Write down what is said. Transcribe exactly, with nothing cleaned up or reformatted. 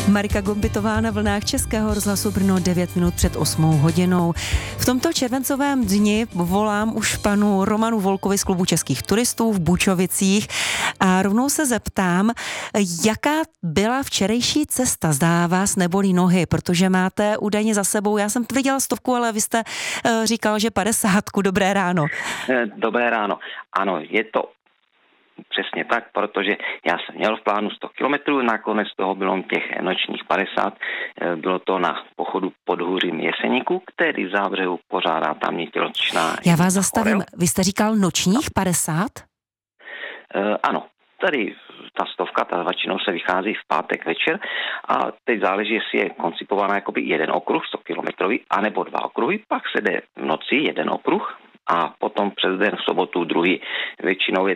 Marika Gombitová na vlnách Českého rozhlasu Brno devět minut před osmou hodinou. V tomto červencovém dni volám už panu Romanu Volkovi z Klubu českých turistů v Bučovicích a rovnou se zeptám, jaká byla včerejší cesta? Zdá vás nebolí nohy, protože máte údajně za sebou, já jsem viděla stovku, ale vy jste uh, říkal, že padesátku. Dobré ráno. Dobré ráno. Ano, je to přesně tak, protože já jsem měl v plánu sto kilometrů, nakonec toho bylo těch nočních padesát. Bylo to na pochodu pod hůřím Jeseníku, který zábřehu pořádá tamní tělocvičná. Já vás zastavím. Vy jste říkal nočních padesát? Uh, ano. Tady ta stovka, ta většinou se vychází v pátek večer a teď záleží, jestli je koncipovaná jakoby jeden okruh sto kilometrový, anebo dva okruhy, pak se jde v noci jeden okruh a potom přes den v sobotu druhý. Většinou je